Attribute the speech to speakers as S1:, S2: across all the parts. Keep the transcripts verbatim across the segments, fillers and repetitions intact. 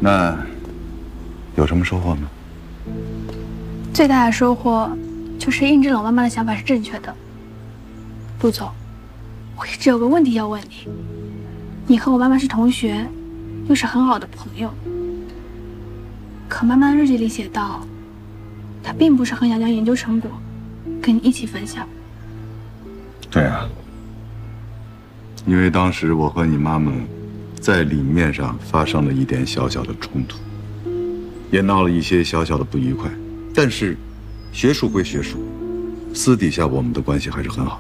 S1: 那有什么收获吗？
S2: 最大的收获就是印证了我妈妈的想法是正确的。陆总，我一直有个问题要问你：你和我妈妈是同学，又是很好的朋友，可妈妈的日记里写道，她并不是很想将研究成果跟你一起分享。
S1: 对啊，因为当时我和你妈妈在理念上发生了一点小小的冲突，也闹了一些小小的不愉快。但是，学术归学术，私底下我们的关系还是很好。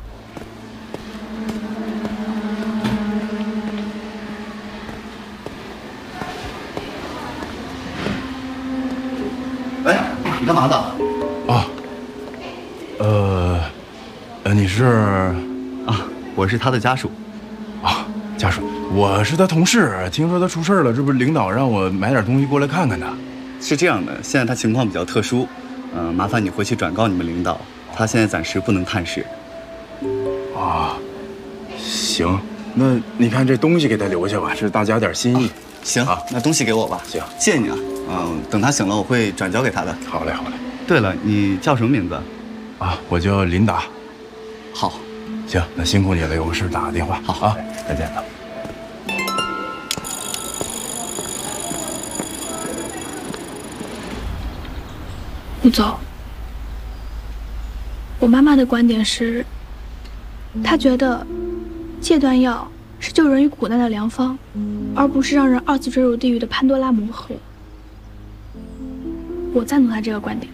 S3: 喂，你干嘛的？
S4: 哦，呃，呃，你是？
S3: 啊，我是他的家属。
S4: 啊，家属，我是他同事。听说他出事了，这不是领导让我买点东西过来看看他。
S3: 是这样的，现在他情况比较特殊，嗯、呃，麻烦你回去转告你们领导，他现在暂时不能探视。
S4: 啊，行，那你看这东西给他留下吧，是大家点心意。啊、
S3: 行啊，那东西给我吧。
S4: 行，
S3: 谢谢你啊。嗯，等他醒了，我会转交给他的。
S4: 好嘞，好嘞。
S3: 对了，你叫什么名字？
S4: 啊，我叫林达。
S3: 好，
S4: 行，那辛苦你了，有个事打个电话。
S3: 好
S4: 啊，再见了。
S2: 陆总，我妈妈的观点是，她觉得戒断药是救人于苦难的良方，而不是让人二次坠入地狱的潘多拉魔盒。我赞同她这个观点。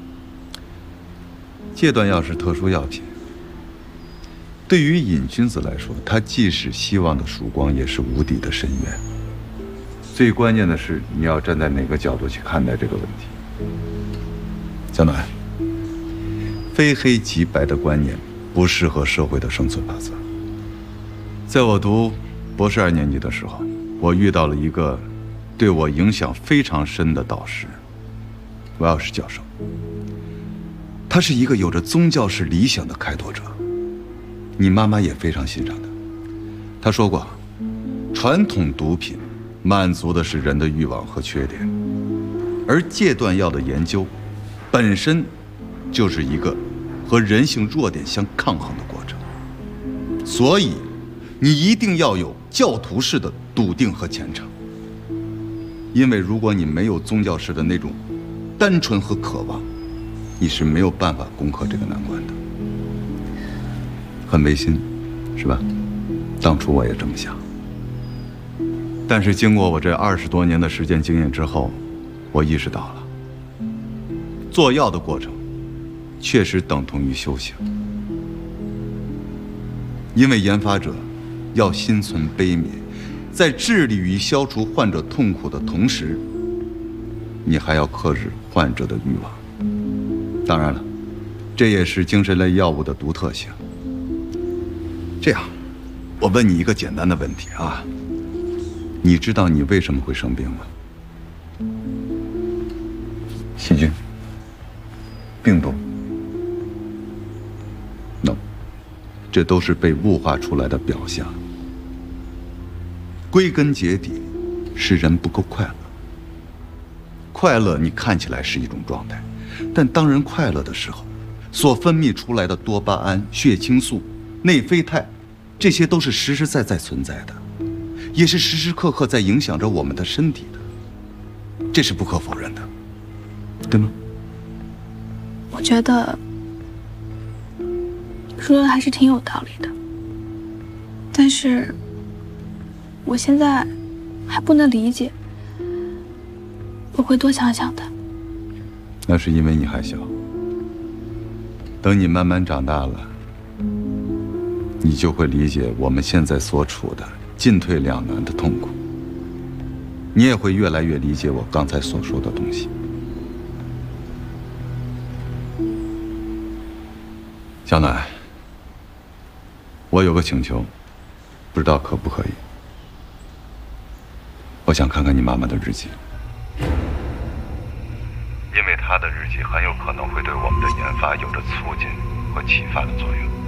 S1: 戒断药是特殊药品，对于瘾君子来说，它既是希望的曙光，也是无底的深渊。最关键的是，你要站在哪个角度去看待这个问题。小暖，非黑即白的观念不适合社会的生存法则。在我读博士二年级的时候，我遇到了一个对我影响非常深的导师，威尔士教授。他是一个有着宗教式理想的开拓者，你妈妈也非常欣赏他。他说过，传统毒品满足的是人的欲望和缺点，而戒断药的研究本身就是一个和人性弱点相抗衡的过程。所以你一定要有教徒式的笃定和虔诚，因为如果你没有宗教式的那种单纯和渴望，你是没有办法攻克这个难关的。很违心，是吧？当初我也这么想。但是经过我这二十多年的实践经验之后，我意识到了，做药的过程确实等同于修行。因为研发者要心存悲悯，在致力于消除患者痛苦的同时，你还要克制患者的欲望。当然了，这也是精神类药物的独特性。这样，我问你一个简单的问题啊，你知道你为什么会生病吗？细菌、病毒 ？No， 这都是被物化出来的表象。归根结底，是人不够快乐。快乐你看起来是一种状态，但当人快乐的时候，所分泌出来的多巴胺、血清素、内啡肽，这些都是实实在在存在的，也是时时刻刻在影响着我们的身体的，这是不可否认的，对吗？
S2: 我觉得你说的还是挺有道理的，但是我现在还不能理解，我会多想想的。
S1: 那是因为你还小，等你慢慢长大了，你就会理解我们现在所处的进退两难的痛苦，你也会越来越理解我刚才所说的东西。小暖，我有个请求，不知道可不可以？我想看看你妈妈的日记，因为她的日记很有可能会对我们的研发有着促进和启发的作用。